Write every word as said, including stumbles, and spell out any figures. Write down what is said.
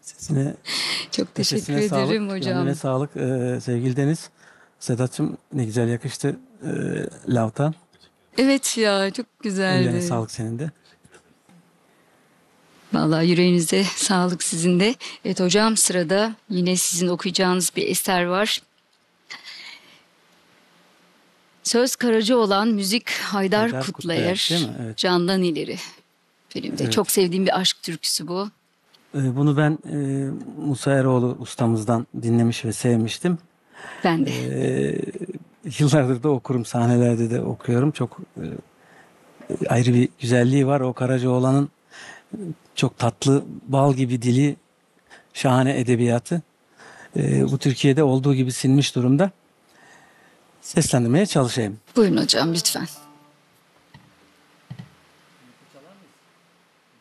Sesine, Çok teşekkür sesine sağlık, ederim hocam. gönlüne sağlık ee, sevgili Deniz. Sedat'cığım ne güzel yakıştı ee, lavta. Evet ya, çok Ellerine güzeldi. sağlık senin de. Vallahi yüreğinize sağlık sizin de. Evet hocam, sırada yine sizin okuyacağınız bir eser var. Söz Karacaoğlan, müzik Haydar Haydar Kutluer, Kutluer, değil mi? Evet. Candan İleri filmde. Evet. Çok sevdiğim bir aşk türküsü bu. Ee, bunu ben e, Musa Eroğlu ustamızdan dinlemiş ve sevmiştim. Ben de. Ee, Yıllardır da okurum, sahnelerde de okuyorum. Çok e, ayrı bir güzelliği var. O Karacaoğlan'ın çok tatlı, bal gibi dili, şahane edebiyatı. Ee, bu Türkiye'de olduğu gibi sinmiş durumda. Seslendirmeye çalışayım. Buyurun hocam lütfen.